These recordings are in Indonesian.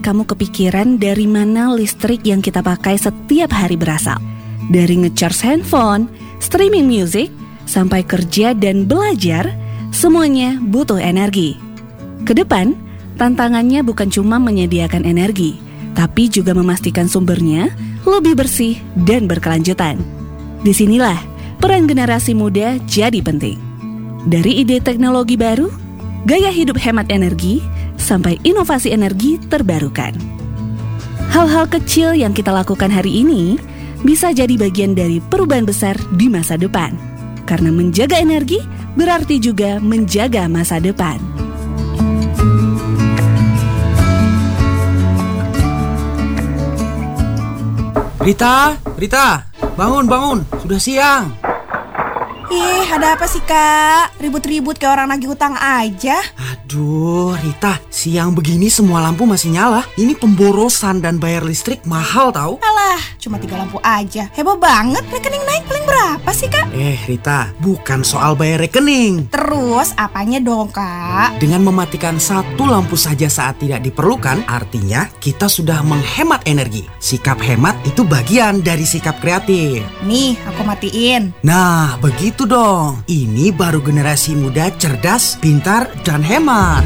kamu kepikiran dari mana listrik yang kita pakai setiap hari berasal? Dari ngecharge handphone, streaming music, sampai kerja dan belajar, semuanya butuh energi. Kedepan, tantangannya bukan cuma menyediakan energi, tapi juga memastikan sumbernya lebih bersih dan berkelanjutan. Disinilah peran generasi muda jadi penting. Dari ide teknologi baru, gaya hidup hemat energi, sampai inovasi energi terbarukan. Hal-hal kecil yang kita lakukan hari ini bisa jadi bagian dari perubahan besar di masa depan. Karena menjaga energi berarti juga menjaga masa depan. Rita, bangun, sudah siang. Ih, ada apa sih kak? Ribut-ribut kayak orang nagih hutang aja. Aduh, Rita, siang begini semua lampu masih nyala. Ini pemborosan dan bayar listrik mahal tahu. Alah, cuma 3 lampu aja. Heboh banget, rekening naik paling berapa sih kak? Rita, bukan soal bayar rekening. Terus apanya dong kak? Dengan mematikan 1 lampu saja saat tidak diperlukan, artinya kita sudah menghemat energi. Sikap hemat itu bagian dari sikap kreatif. Nih, aku matiin. Nah, begitu dong. Ini baru generasi muda cerdas, pintar, dan hemat.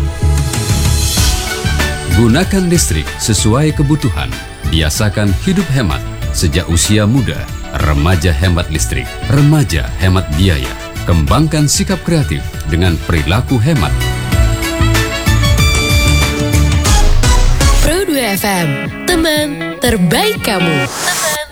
Gunakan listrik sesuai kebutuhan. Biasakan hidup hemat sejak usia muda. Remaja hemat listrik, remaja hemat biaya. Kembangkan sikap kreatif dengan perilaku hemat. Pro 2 FM, teman terbaik kamu.